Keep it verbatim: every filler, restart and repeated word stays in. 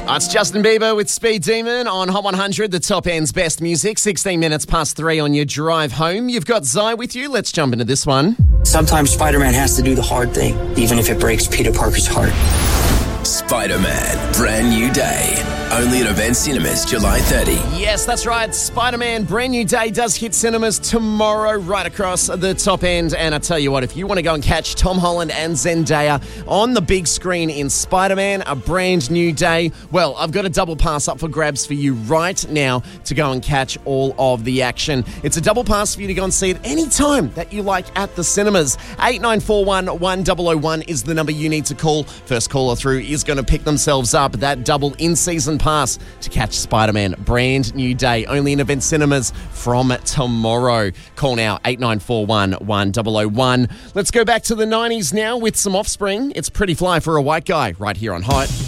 Oh, it's Justin Bieber with Speed Demon on Hot one hundred, the top end's best music. sixteen minutes past three on your drive home. You've got Zai with you. Let's jump into this one. Sometimes Spider-Man has to do the hard thing, even if it breaks Peter Parker's heart. Spider-Man, brand new day. Only at Event Cinemas, July thirtieth. Yes, that's right. Spider-Man, brand new day does hit cinemas tomorrow right across the top end. And I tell you what, if you want to go and catch Tom Holland and Zendaya on the big screen in Spider-Man, a brand new day, well, I've got a double pass up for grabs for you right now to go and catch all of the action. It's a double pass for you to go and see it any time that you like at the cinemas. eight nine four one, one zero zero one is the number you need to call. First caller through is going to pick themselves up that double in-season pass to catch Spider-Man, brand new day, only in Event Cinemas from tomorrow. Call now, eight nine four one, one zero zero one. Let's go back to the nineties now with some Offspring. It's Pretty Fly for a White Guy right here on Hot.